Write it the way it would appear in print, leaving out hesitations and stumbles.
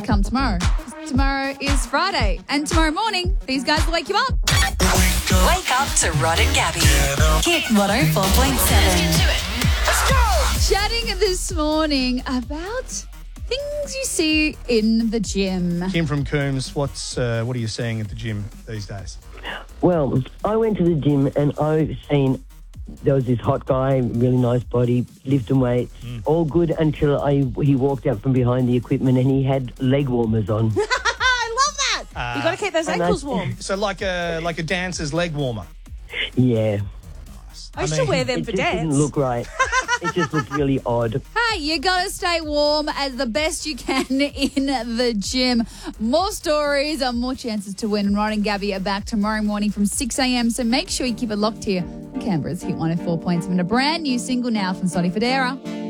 come tomorrow. Tomorrow is Friday, and tomorrow morning, these guys will wake you up. Wake up to Rod and Gabby. Hit 104.7. Chatting this morning about things you see in the gym. Kim from Coombs, what are you seeing at the gym these days? Well, I went to the gym and I've seen there was this hot guy, really nice body, lifting weights, all good until he walked out from behind the equipment and he had leg warmers on. I love that. You've got to keep those ankles warm. So like a dancer's leg warmer. Yeah. I used to wear them It for just dance. didn't look right. It just looked really odd. Hey, you got to stay warm as the best you can in the gym. More stories and more chances to win. Rod and Gabby are back tomorrow morning from 6 a.m, so make sure you keep it locked here. Canberra's Hit 104.7, a brand new single now from Sonny Fodera.